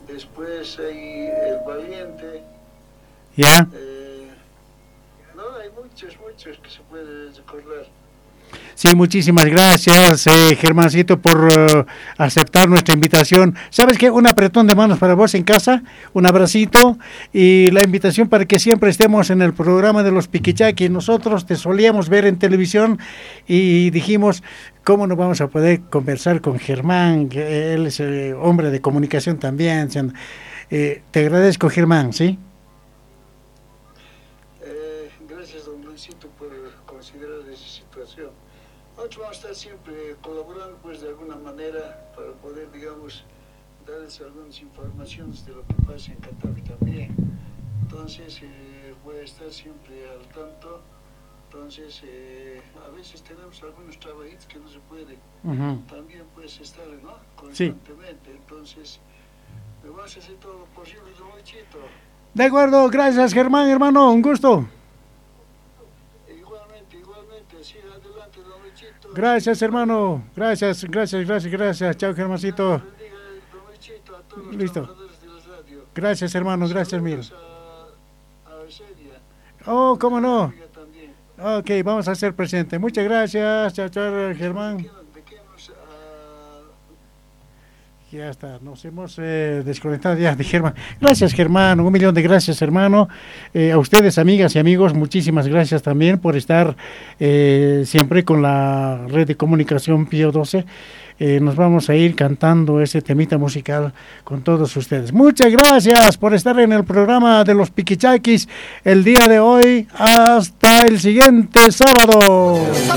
después hay El Valiente. ¿Ya? No, hay muchos que se puede recordar. Sí, muchísimas gracias, Germancito, por aceptar nuestra invitación. ¿Sabes qué? Un apretón de manos para vos en casa, un abracito y la invitación para que siempre estemos en el programa de los Piquichaqui. Nosotros te solíamos ver en televisión y dijimos, ¿cómo no vamos a poder conversar con Germán? Que él es hombre de comunicación también. Te agradezco, Germán, ¿sí? Gracias, don Luisito, por considerar esa situación. Nosotros vamos a estar siempre colaborando, pues, de alguna manera para poder, digamos, darles algunas informaciones de lo que pasa en Catavi también. Entonces, voy a estar siempre al tanto. Entonces, a veces tenemos algunos trabajitos que no se puede también, pues, estar, ¿no? Constantemente. Sí. Entonces, me vas a hacer todo lo posible, don Luisito. De acuerdo, gracias, Germán, hermano, un gusto. Igualmente, siga adelante, don Luisito. Gracias, hermano, gracias. Chao, Germancito. Listo. Gracias, hermano, gracias mil. Oh, cómo no. Ok, vamos a ser presente. Muchas gracias, chao, Germán. Ya está, nos hemos desconectado ya de Germán. Gracias, Germán, 1.000.000 de gracias, hermano. A ustedes, amigas y amigos, muchísimas gracias también por estar siempre con la red de comunicación Pío XII. Nos vamos a ir cantando ese temita musical con todos ustedes. Muchas gracias por estar en el programa de los Piquichaquis el día de hoy. Hasta el siguiente sábado.